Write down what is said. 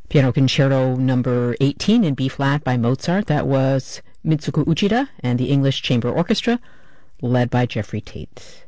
Piano Concerto number 18 in B-flat by Mozart. That was Mitsuko Uchida and the English Chamber Orchestra, led by Jeffrey Tate.